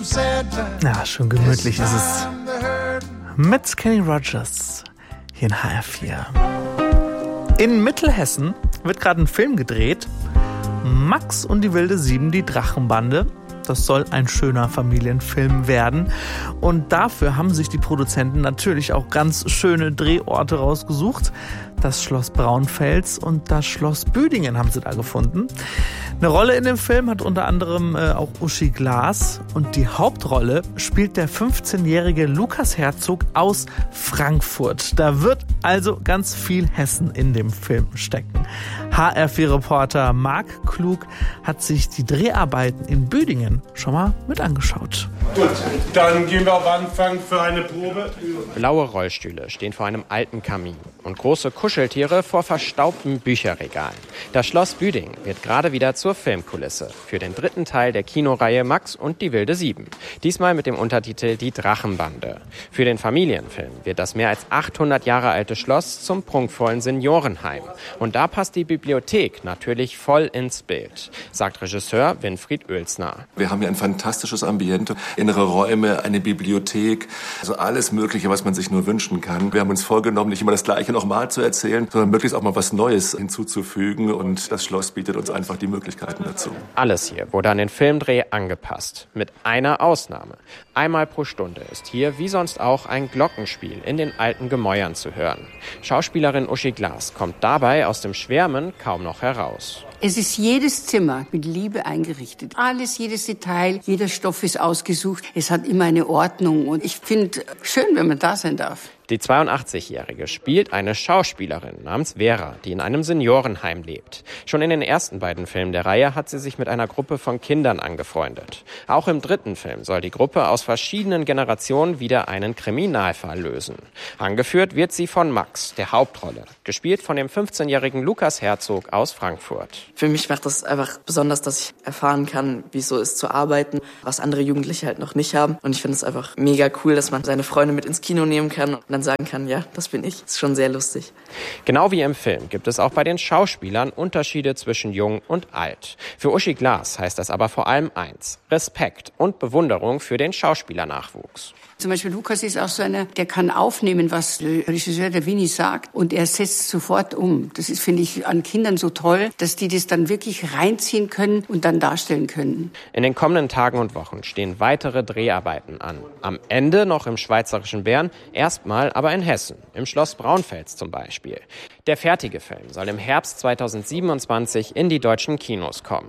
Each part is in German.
Ja, schon gemütlich ist es. Mit Kenny Rogers hier in HR4. In Mittelhessen wird gerade ein Film gedreht. Max und die wilde 7, die Drachenbande. Das soll ein schöner Familienfilm werden. Und dafür haben sich die Produzenten natürlich auch ganz schöne Drehorte rausgesucht. Das Schloss Braunfels und das Schloss Büdingen haben sie da gefunden. Eine Rolle in dem Film hat unter anderem auch Uschi Glas. Und die Hauptrolle spielt der 15-jährige Lukas Herzog aus Frankfurt. Da wird also ganz viel Hessen in dem Film stecken. HR4-Reporter Marc Klug hat sich die Dreharbeiten in Büdingen schon mal mit angeschaut. Gut, dann gehen wir auf Anfang für eine Probe. Blaue Rollstühle stehen vor einem alten Kamin und große Kuscheltiere vor verstaubten Bücherregalen. Das Schloss Büdingen wird gerade wieder zur Filmkulisse für den dritten Teil der Kinoreihe Max und die wilde 7. Diesmal mit dem Untertitel Die Drachenbande. Für den Familienfilm wird das mehr als 800 Jahre alte Schloss zum prunkvollen Seniorenheim. Und da passt die Bibliothek natürlich voll ins Bild, sagt Regisseur Winfried Oelsner. Wir haben hier ein fantastisches Ambiente, innere Räume, eine Bibliothek, also alles Mögliche, was man sich nur wünschen kann. Wir haben uns vorgenommen, nicht immer das Gleiche nochmal zu erzählen, sondern möglichst auch mal was Neues hinzuzufügen und das Schloss bietet uns einfach die Möglichkeiten dazu. Alles hier wurde an den Filmdreh angepasst, mit einer Ausnahme. Einmal pro Stunde ist hier wie sonst auch ein Glockenspiel in den alten Gemäuern zu hören. Schauspielerin Uschi Glas kommt dabei aus dem Schwärmen kaum noch heraus. Es ist jedes Zimmer mit Liebe eingerichtet. Alles, jedes Detail, jeder Stoff ist ausgesucht. Es hat immer eine Ordnung und ich finde schön, wenn man da sein darf. Die 82-Jährige spielt eine Schauspielerin namens Vera, die in einem Seniorenheim lebt. Schon in den ersten beiden Filmen der Reihe hat sie sich mit einer Gruppe von Kindern angefreundet. Auch im dritten Film soll die Gruppe aus verschiedenen Generationen wieder einen Kriminalfall lösen. Angeführt wird sie von Max, der Hauptrolle, gespielt von dem 15-jährigen Lukas Herzog aus Frankfurt. Für mich macht das einfach besonders, dass ich erfahren kann, wie es so ist zu arbeiten, was andere Jugendliche halt noch nicht haben. Und ich finde es einfach mega cool, dass man seine Freunde mit ins Kino nehmen kann und dann sagen kann, ja, das bin ich. Das ist schon sehr lustig. Genau wie im Film gibt es auch bei den Schauspielern Unterschiede zwischen jung und alt. Für Uschi Glas heißt das aber vor allem eins: Respekt und Bewunderung für den Schauspielernachwuchs. Zum Beispiel Lukas ist auch so einer, der kann aufnehmen, was der Regisseur, der Winnie, sagt und er setzt sofort um. Das ist, finde ich, an Kindern so toll, dass die das dann wirklich reinziehen können und dann darstellen können. In den kommenden Tagen und Wochen stehen weitere Dreharbeiten an. Am Ende noch im schweizerischen Bern, erstmal aber in Hessen, im Schloss Braunfels zum Beispiel. Der fertige Film soll im Herbst 2027 in die deutschen Kinos kommen.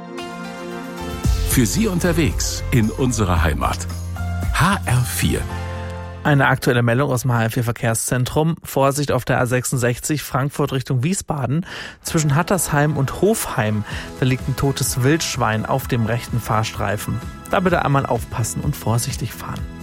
Für Sie unterwegs in unserer Heimat. HR4. Eine aktuelle Meldung aus dem HR4-Verkehrszentrum. Vorsicht auf der A66 Frankfurt Richtung Wiesbaden. Zwischen Hattersheim und Hofheim. Da liegt ein totes Wildschwein auf dem rechten Fahrstreifen. Da bitte einmal aufpassen und vorsichtig fahren.